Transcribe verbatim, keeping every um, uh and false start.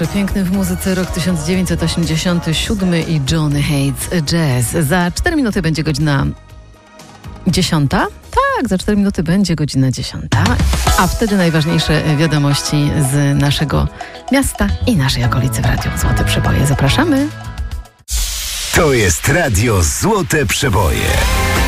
Przepiękny w muzyce rok tysiąc dziewięćset osiemdziesiąty siódmy i Johnny Hates Jazz. Za cztery minuty będzie godzina dziesiąta. Tak, za cztery minuty będzie godzina dziesiąta. A wtedy najważniejsze wiadomości z naszego miasta i naszej okolicy w Radiu Złote Przeboje. Zapraszamy. To jest Radio Złote Przeboje.